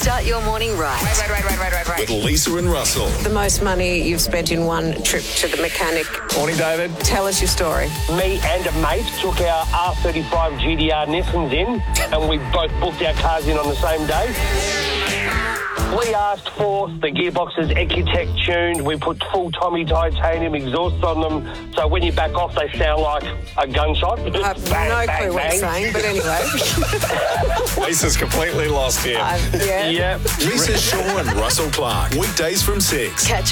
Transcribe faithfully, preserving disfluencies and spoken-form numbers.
Start your morning right. Right, right, right, right, right, right. With Lisa and Russell. The most money you've spent in one trip to the mechanic. Morning, David. Tell us your story. Me and a mate took our R thirty-five G T R Nissans in, and we both booked our cars in on the same day. We asked for the gearboxes Ecutech tuned. We put full Tommy titanium exhausts on them, so when you back off, they sound like a gunshot. I have Bang, no bang, clue what bang. you're saying, but anyway. Lisa's completely lost here. Uh, yeah. Yeah. Lisa Shaw and Russell Clark. Weekdays from six. Catch